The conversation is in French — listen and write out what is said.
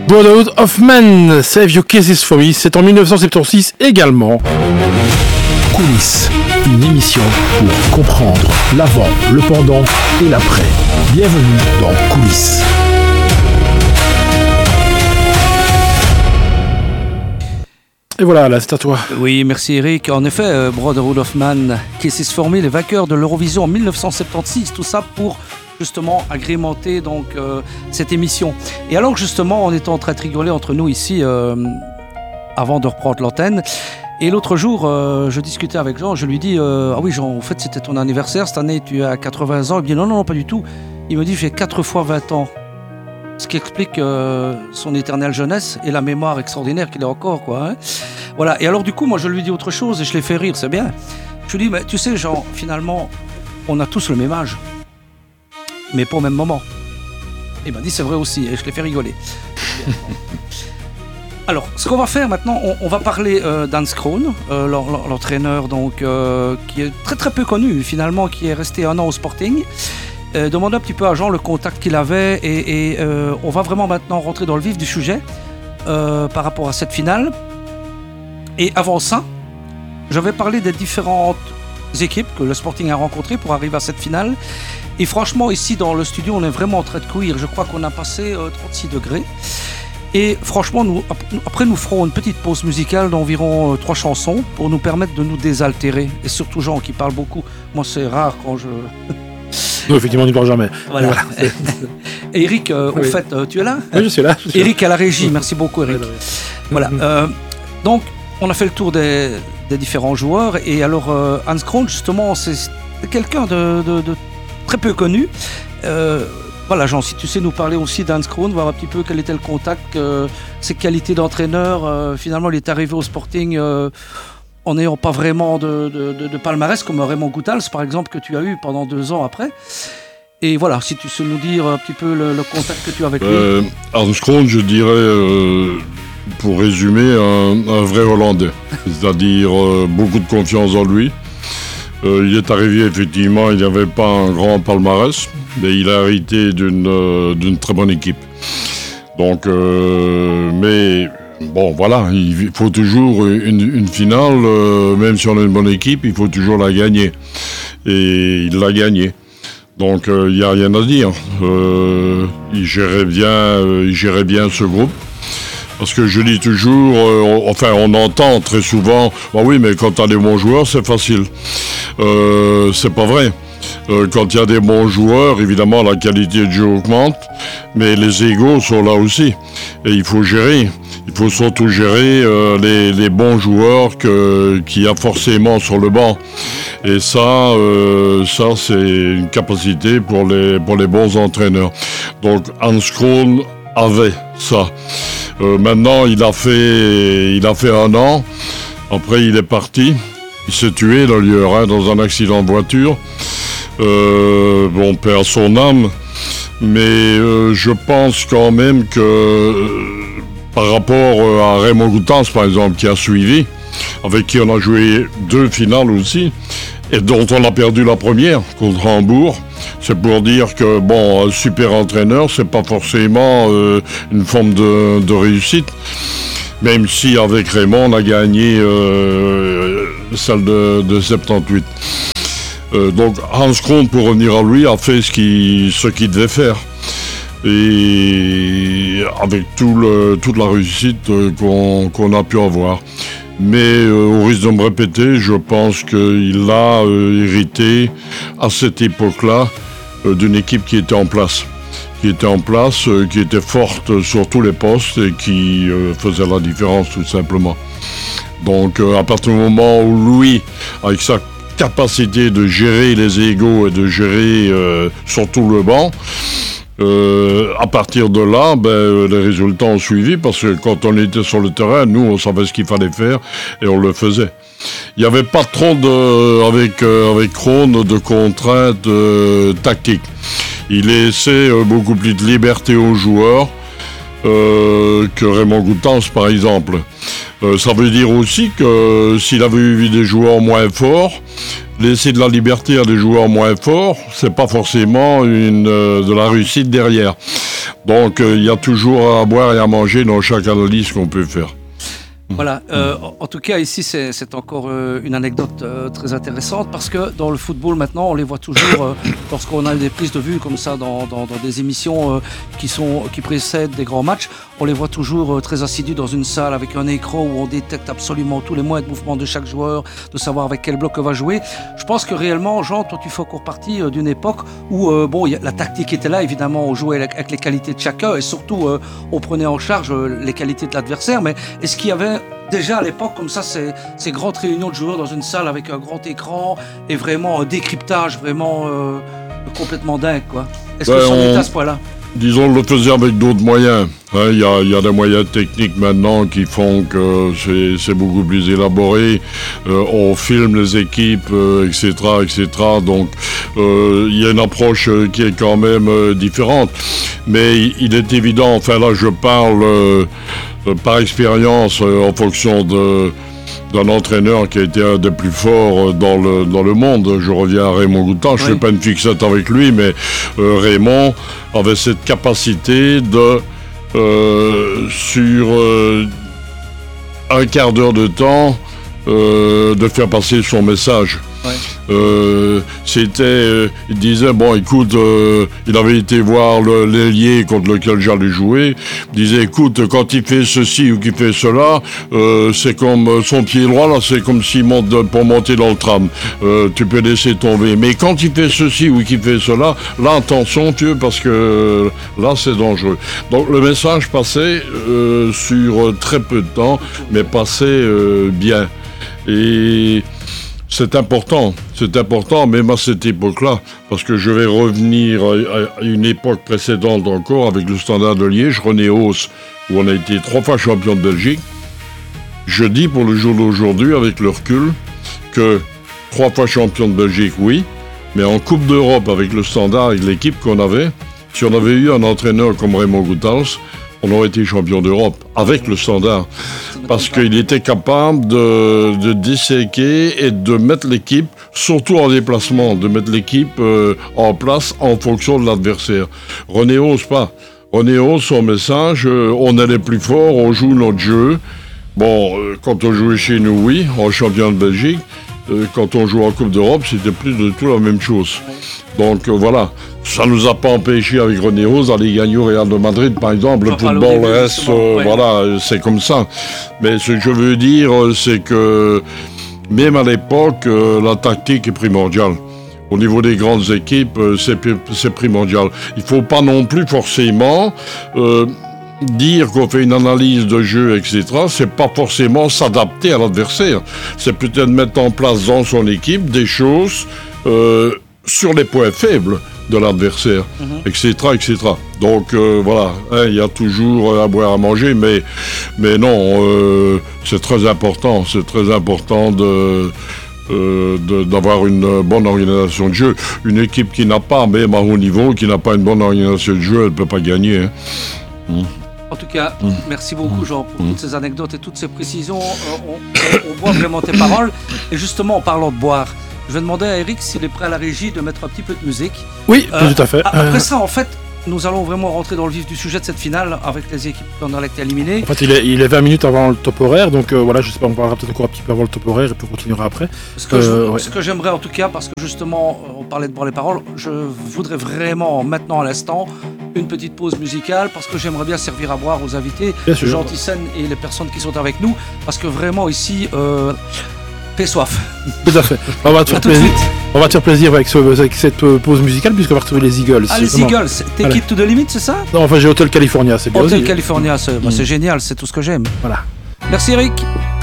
Brotherhood of Men, Save Your Kisses for Me, c'est en 1976 également. Coulisses, une émission pour comprendre l'avant, le pendant et l'après. Bienvenue dans Coulisses. Et voilà, là, c'est à toi. Oui, merci Eric. En effet, Brotherhood of Man, Kisses for Me, les vainqueurs de l'Eurovision en 1976, tout ça pour justement agrémenter donc cette émission. Et alors justement, on était en train de rigoler entre nous ici avant de reprendre l'antenne. Et l'autre jour, je discutais avec Jean, je lui dis ah oui Jean, en fait c'était ton anniversaire cette année, tu as 80 ans. Il me dit non, pas du tout. Il me dit j'ai 4 fois 20 ans. Ce qui explique son éternelle jeunesse et la mémoire extraordinaire qu'il a encore, quoi. Hein. Voilà. Et alors du coup, moi je lui dis autre chose et je l'ai fait rire, c'est bien. Je lui dis mais tu sais Jean, finalement, on a tous le même âge. Mais pas au même moment. Il m'a dit c'est vrai aussi, et je l'ai fait rigoler. Alors, ce qu'on va faire maintenant, on va parler d'Hans Krohn, l'entraîneur donc, qui est très très peu connu finalement, qui est resté 1 an au Sporting. Demandez un petit peu à Jean le contact qu'il avait et on va vraiment maintenant rentrer dans le vif du sujet par rapport à cette finale. Et avant ça, je vais parler des différentes équipes que le Sporting a rencontrées pour arriver à cette finale. Et franchement, ici dans le studio, on est vraiment en train de courir. Je crois qu'on a passé 36 degrés. Et franchement, après, nous ferons une petite pause musicale d'environ 3 chansons pour nous permettre de nous désaltérer. Et surtout Jean qui parle beaucoup. Moi, c'est rare quand je... Non, effectivement, on n'y parle jamais. Voilà. Et Eric, au fait, tu es là? Oui, je suis là. Eric à la régie. Merci beaucoup, Eric. Voilà. Donc, on a fait le tour des différents joueurs. Et alors, Hans Krohn, justement, c'est quelqu'un de très peu connu. Voilà, Jean, si tu sais nous parler aussi d'Hans Krohn, voir un petit peu quel était le contact, ses qualités d'entraîneur. Finalement, il est arrivé au Sporting en n'ayant pas vraiment de palmarès, comme Raymond Goethals, par exemple, que tu as eu pendant 2 ans après. Et voilà, si tu sais nous dire un petit peu le contact que tu as avec lui. Hans Krohn, je dirais, pour résumer, un vrai Hollandais. C'est-à-dire beaucoup de confiance en lui. Il est arrivé, effectivement, il n'y avait pas un grand palmarès, mais il a hérité d'une très bonne équipe. Donc, mais bon, voilà, il faut toujours une finale, même si on a une bonne équipe, il faut toujours la gagner. Et il l'a gagnée. Donc, il n'y a rien à dire. Il gérait bien ce groupe. Parce que je dis toujours, on entend très souvent, bah oui, mais quand tu as des bons joueurs, c'est facile. C'est pas vrai. Quand il y a des bons joueurs, évidemment, la qualité de jeu augmente, mais les égos sont là aussi. Et il faut gérer. Il faut surtout gérer les bons joueurs qu'il y a forcément sur le banc. Et ça c'est une capacité pour les bons entraîneurs. Donc, Hans Krohn avait ça. Maintenant, il a fait 1 an. Après, il est parti. Il s'est tué d'ailleurs dans un accident de voiture. Bon, paix à son âme. Mais je pense quand même que par rapport à Raymond Goethals, par exemple, qui a suivi, avec qui on a joué 2 finales aussi, et dont on a perdu la première contre Hambourg. C'est pour dire que, bon, un super entraîneur, c'est pas forcément une forme de réussite. Même si avec Raymond, on a gagné celle de 78. Donc Hans Krohn, pour revenir à lui, a fait ce qu'il devait faire. Et avec toute la réussite qu'on a pu avoir. Mais au risque de me répéter, je pense qu'il a hérité à cette époque-là d'une équipe qui était en place. Qui était forte sur tous les postes et qui faisait la différence tout simplement. Donc à partir du moment où lui, avec sa capacité de gérer les égos et de gérer surtout le banc, à partir de là, les résultats ont suivi parce que quand on était sur le terrain, nous, on savait ce qu'il fallait faire et on le faisait. Il n'y avait pas trop avec Krohn de contraintes tactiques. Il laissait beaucoup plus de liberté aux joueurs que Raymond Goethals, par exemple. Ça veut dire aussi que s'il avait eu des joueurs moins forts, laisser de la liberté à des joueurs moins forts, c'est pas forcément de la réussite derrière. Donc il y a toujours à boire et à manger dans chaque analyse qu'on peut faire. Voilà, en tout cas ici c'est encore une anecdote très intéressante parce que dans le football maintenant on les voit toujours lorsqu'on a des prises de vue comme ça dans des émissions qui précèdent des grands matchs, on les voit toujours très assidus dans une salle avec un écran où on détecte absolument tous les moindres mouvements de chaque joueur, de savoir avec quel bloc on va jouer. Je pense que réellement, Jean, toi tu fais encore partie d'une époque où la tactique était là, évidemment on jouait avec les qualités de chacun et surtout on prenait en charge les qualités de l'adversaire, mais est-ce qu'il y avait déjà à l'époque comme ça ces grandes réunions de joueurs dans une salle avec un grand écran et vraiment un décryptage vraiment complètement dingue quoi. Est-ce que ça en est à ce point-là? Disons, on le faisait avec d'autres moyens. Il y a des moyens techniques maintenant qui font que c'est beaucoup plus élaboré. On filme les équipes, etc., etc. Donc, il y a une approche qui est quand même différente. Mais il est évident, enfin là, je parle par expérience en fonction d'un entraîneur qui a été un des plus forts dans le monde. Je reviens à Raymond Goutard, je ne fais pas une fixette avec lui, mais Raymond avait cette capacité de, sur un quart d'heure de temps, de faire passer son message. Il disait, bon écoute, il avait été voir l'ailier contre lequel j'allais jouer, il disait écoute, quand il fait ceci ou qu'il fait cela, c'est comme son pied droit là, c'est comme s'il monte pour monter dans le tram, tu peux laisser tomber, mais quand il fait ceci ou qu'il fait cela, là attention Dieu, parce que là c'est dangereux. Donc le message passait sur très peu de temps, mais passait bien. Et c'est important, même à cette époque-là, parce que je vais revenir à une époque précédente encore, avec le Standard de Liège, René Hauss, où on a été 3 fois champion de Belgique. Je dis pour le jour d'aujourd'hui, avec le recul, que 3 fois champion de Belgique, oui, mais en Coupe d'Europe, avec le Standard, avec l'équipe qu'on avait, si on avait eu un entraîneur comme Raymond Gouthaus, on aurait été champion d'Europe avec le Standard, parce qu'il était capable de disséquer et de mettre l'équipe, surtout en déplacement, de mettre l'équipe en place en fonction de l'adversaire. René Hauss, pas. René Hauss, son message, on est les plus forts, on joue notre jeu. Bon, quand on jouait chez nous, oui, en champion de Belgique. Quand on joue en Coupe d'Europe, c'était plus de tout la même chose. Donc voilà, ça nous a pas empêché avec René Hauss d'aller gagner au Real de Madrid, par exemple. Le football reste, voilà, c'est comme ça. Mais ce que je veux dire, c'est que même à l'époque, la tactique est primordiale. Au niveau des grandes équipes, c'est primordial. Il faut pas non plus forcément dire qu'on fait une analyse de jeu, etc., c'est pas forcément s'adapter à l'adversaire. C'est peut-être mettre en place dans son équipe des choses sur les points faibles de l'adversaire, etc., etc. Donc voilà, il y a toujours à boire, à manger, mais non, c'est très important d'avoir une bonne organisation de jeu. Une équipe qui n'a pas, même à haut niveau, qui n'a pas une bonne organisation de jeu, elle ne peut pas gagner. En tout cas, merci beaucoup Jean pour toutes ces anecdotes et toutes ces précisions. On voit vraiment tes paroles. Et justement, en parlant de boire, je vais demander à Eric s'il est prêt à la régie de mettre un petit peu de musique. Oui, tout à fait. Après ça, en fait, nous allons vraiment rentrer dans le vif du sujet de cette finale avec les équipes qui ont été éliminées. En fait, il est 20 minutes avant le top horaire, donc voilà, je sais pas, on parlera peut-être encore un petit peu avant le top horaire et puis on continuera après. Ce que j'aimerais en tout cas, parce que justement, on parlait de boire les paroles, je voudrais vraiment maintenant à l'instant une petite pause musicale parce que j'aimerais bien servir à boire aux invités, Jean Thyssen et les personnes qui sont avec nous, parce que vraiment ici, paix soif. Tout à fait. On va te faire plaisir avec cette pause musicale puisqu'on va retrouver les Eagles. Ah, les Eagles, t'es Keep to the Limit, c'est ça? Non, enfin j'ai Hotel California, c'est bien. Hotel California, c'est génial, c'est tout ce que j'aime. Voilà. Merci Eric.